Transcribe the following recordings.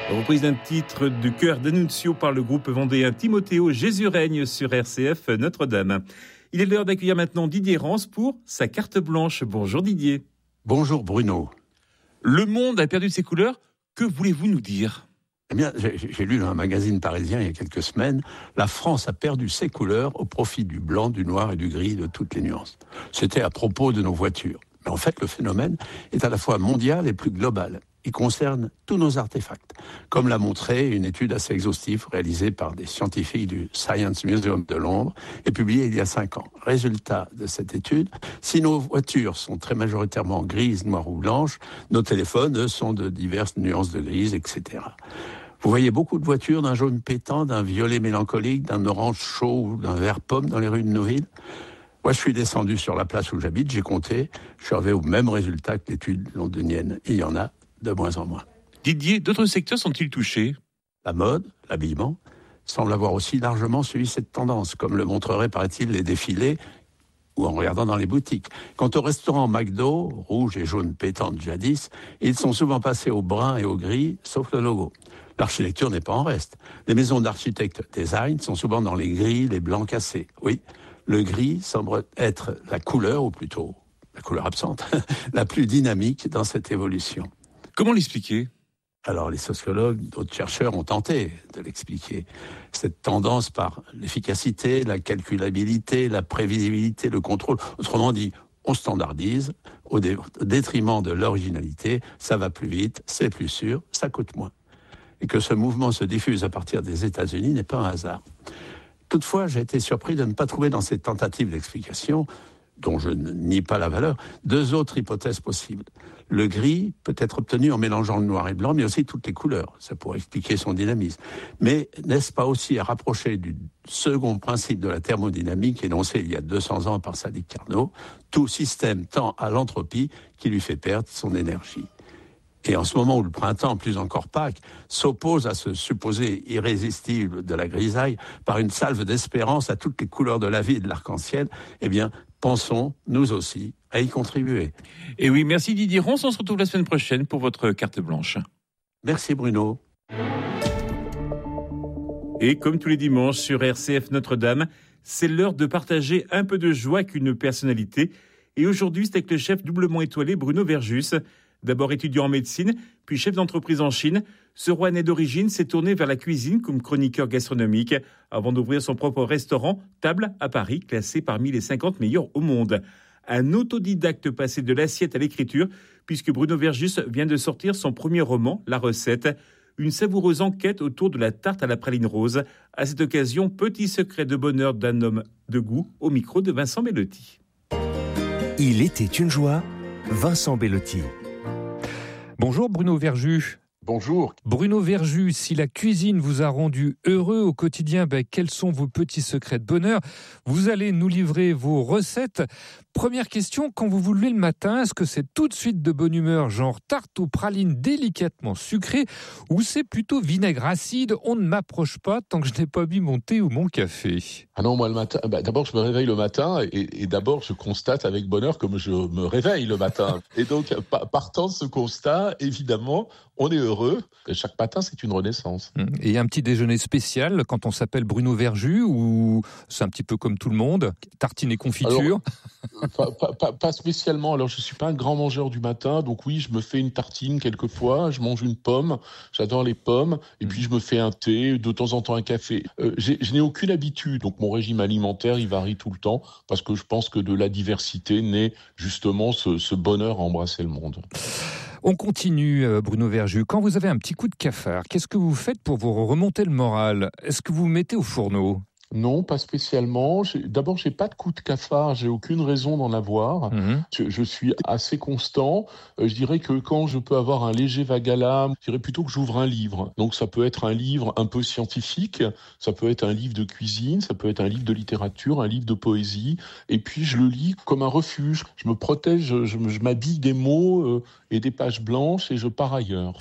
Reprise d'un titre du chœur d'Annunzio par le groupe vendéen Timoteo, Jésus règne sur RCF Notre-Dame. Il est l'heure d'accueillir maintenant Didier Rance pour sa carte blanche. Bonjour Didier. Bonjour Bruno. Le monde a perdu ses couleurs. Que voulez-vous nous dire ? Eh bien, j'ai lu dans un magazine parisien il y a quelques semaines, la France a perdu ses couleurs au profit du blanc, du noir et du gris, de toutes les nuances. C'était à propos de nos voitures. Mais en fait, le phénomène est à la fois mondial et plus global. Il concerne tous nos artefacts, comme l'a montré une étude assez exhaustive réalisée par des scientifiques du Science Museum de Londres et publiée il y a 5 ans. Résultat de cette étude, si nos voitures sont très majoritairement grises, noires ou blanches, nos téléphones, eux, sont de diverses nuances de grise, etc. Vous voyez beaucoup de voitures d'un jaune pétant, d'un violet mélancolique, d'un orange chaud ou d'un vert pomme dans les rues de nos villes. Moi, je suis descendu sur la place où j'habite, j'ai compté, je suis arrivé au même résultat que l'étude londonienne. Il y en a de moins en moins. Didier, d'autres secteurs sont-ils touchés ? La mode, l'habillement, semble avoir aussi largement suivi cette tendance, comme le montreraient, paraît-il, les défilés ou en regardant dans les boutiques. Quant au restaurant McDo, rouge et jaune pétant de jadis, ils sont souvent passés au brun et au gris, sauf le logo. L'architecture n'est pas en reste. Les maisons d'architectes design sont souvent dans les gris, les blancs cassés. Oui, le gris semble être la couleur, ou plutôt la couleur absente, la plus dynamique dans cette évolution. Comment l'expliquer ? Alors, les sociologues, d'autres chercheurs ont tenté de l'expliquer. Cette tendance par l'efficacité, la calculabilité, la prévisibilité, le contrôle. Autrement dit, on standardise au détriment de l'originalité. Ça va plus vite, c'est plus sûr, ça coûte moins. Et que ce mouvement se diffuse à partir des États-Unis n'est pas un hasard. Toutefois, j'ai été surpris de ne pas trouver dans cette tentative d'explication, dont je ne nie pas la valeur, 2 autres hypothèses possibles. Le gris peut être obtenu en mélangeant le noir et le blanc, mais aussi toutes les couleurs. Ça pourrait expliquer son dynamisme. Mais n'est-ce pas aussi à rapprocher du second principe de la thermodynamique énoncé il y a 200 ans par Sadiq Carnot, tout système tend à l'entropie qui lui fait perdre son énergie. Et en ce moment où le printemps, plus encore Pâques, s'oppose à ce supposé irrésistible de la grisaille par une salve d'espérance à toutes les couleurs de la vie et de l'arc-en-ciel, eh bien, pensons, nous aussi, à y contribuer. Et oui, merci Didier Rance. On se retrouve la semaine prochaine pour votre carte blanche. Merci Bruno. Et comme tous les dimanches sur RCF Notre-Dame, c'est l'heure de partager un peu de joie avec une personnalité. Et aujourd'hui, c'est avec le chef doublement étoilé Bruno Verjus. D'abord étudiant en médecine, puis chef d'entreprise en Chine, ce Rouennais d'origine s'est tourné vers la cuisine comme chroniqueur gastronomique avant d'ouvrir son propre restaurant Table à Paris, classé parmi les 50 meilleurs au monde. Un autodidacte passé de l'assiette à l'écriture, puisque Bruno Verjus vient de sortir son premier roman, La Recette, une savoureuse enquête autour de la tarte à la praline rose. À cette occasion, petit secret de bonheur d'un homme de goût, au micro de Vincent Bellotti. Il était une joie, Vincent Bellotti. Bonjour Bruno Verjus. Bonjour. Bruno Verjus, si la cuisine vous a rendu heureux au quotidien, quels sont vos petits secrets de bonheur ? Vous allez nous livrer vos recettes. Première question, quand vous vous levez le matin, est-ce que c'est tout de suite de bonne humeur, genre tarte aux pralines délicatement sucrée, ou c'est plutôt vinaigre acide, on ne m'approche pas tant que je n'ai pas bu mon thé ou mon café ? Ah non, moi le matin, d'abord je me réveille le matin et d'abord je constate avec bonheur comme je me réveille le matin. Et donc partant de ce constat, évidemment, on est heureux. Chaque matin, c'est une renaissance. Et un petit déjeuner spécial quand on s'appelle Bruno Verjus, ou c'est un petit peu comme tout le monde, tartine et confiture ? Alors, pas spécialement. Alors, je suis pas un grand mangeur du matin, donc oui, je me fais une tartine quelquefois, je mange une pomme, j'adore les pommes, et puis je me fais un thé, de temps en temps un café. Je n'ai aucune habitude, donc mon régime alimentaire, il varie tout le temps, parce que je pense que de la diversité naît justement ce bonheur à embrasser le monde. On continue, Bruno Verjus. Quand vous avez un petit coup de cafard, qu'est-ce que vous faites pour vous remonter le moral ? Est-ce que vous vous mettez au fourneau ? Non, pas spécialement. D'abord, j'ai pas de coup de cafard, j'ai aucune raison d'en avoir. Je suis assez constant. Je dirais que quand je peux avoir un léger vague à l'âme, je dirais plutôt que j'ouvre un livre. Donc ça peut être un livre un peu scientifique, ça peut être un livre de cuisine, ça peut être un livre de littérature, un livre de poésie. Et puis je le lis comme un refuge. Je me protège, je m'habille des mots et des pages blanches et je pars ailleurs.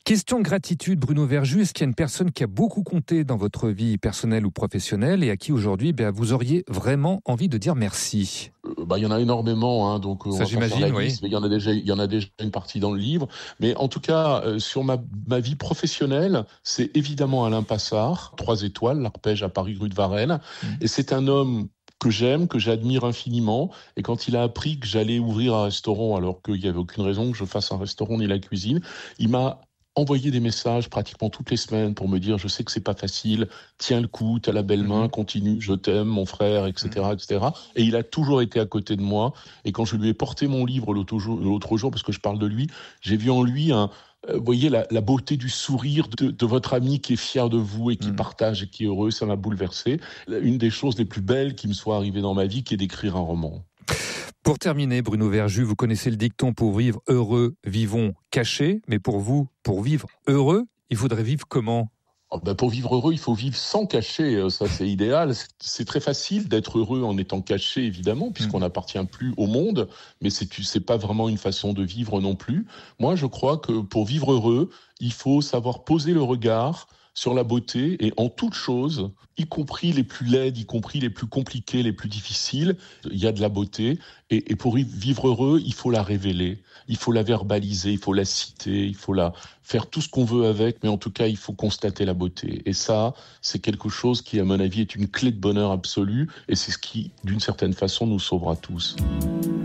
Question gratitude, Bruno Verjus. Est-ce qu'il y a une personne qui a beaucoup compté dans votre vie personnelle ou professionnelle et à qui aujourd'hui vous auriez vraiment envie de dire merci? Il y en a énormément, hein, donc ça j'imagine, oui. Il y en a déjà une partie dans le livre. Mais en tout cas, sur ma vie professionnelle, c'est évidemment Alain Passard, 3 étoiles, l'Arpège à Paris, rue de Varennes. Et c'est un homme que j'aime, que j'admire infiniment. Et quand il a appris que j'allais ouvrir un restaurant, alors qu'il n'y avait aucune raison que je fasse un restaurant ni la cuisine, il m'a envoyé des messages pratiquement toutes les semaines pour me dire « Je sais que c'est pas facile, tiens le coup, t'as la belle main, continue, je t'aime, mon frère, etc. etc. » Et il a toujours été à côté de moi. Et quand je lui ai porté mon livre l'autre jour, parce que je parle de lui, j'ai vu en lui vous voyez la beauté du sourire de votre ami qui est fier de vous et qui partage et qui est heureux. Ça m'a bouleversé. Une des choses les plus belles qui me soit arrivées dans ma vie, qui est d'écrire un roman. Pour terminer, Bruno Verjus, vous connaissez le dicton « Pour vivre heureux, vivons cachés ». Mais pour vous, pour vivre heureux, il faudrait vivre comment ? Pour vivre heureux, il faut vivre sans cacher, ça c'est idéal. C'est très facile d'être heureux en étant caché, évidemment, puisqu'on n'appartient plus au monde, mais c'est pas vraiment une façon de vivre non plus. Moi, je crois que pour vivre heureux, il faut savoir poser le regard sur la beauté et en toute chose, y compris les plus laides, y compris les plus compliquées, les plus difficiles, il y a de la beauté. Et pour vivre heureux, il faut la révéler, il faut la verbaliser, il faut la citer, il faut faire tout ce qu'on veut avec, mais en tout cas, il faut constater la beauté. Et ça, c'est quelque chose qui, à mon avis, est une clé de bonheur absolue et c'est ce qui, d'une certaine façon, nous sauvera tous.